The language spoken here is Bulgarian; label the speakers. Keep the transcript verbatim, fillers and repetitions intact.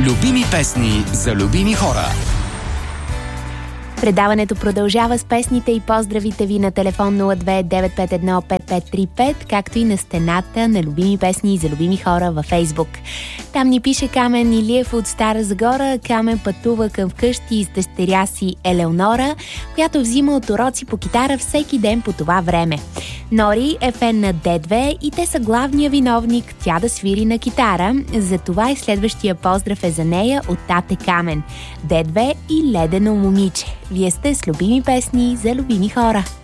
Speaker 1: Любими песни за любими хора.
Speaker 2: Предаването продължава с песните и поздравите ви на телефон нула две девет пет едно пет пет три пет, както и на стената на любими песни за любими хора във Фейсбук. Там ни пише Камен Илиев от Стара Загора. Камен пътува към вкъщи с дъщеря си Елеонора, която взима от уроци по китара всеки ден по това време. Нори е фен на Д две и те са главния виновник тя да свири на китара. Затова и следващия поздрав е за нея от тате Камен. Д две и Ледено момиче. Вие сте с любими песни за любими хора.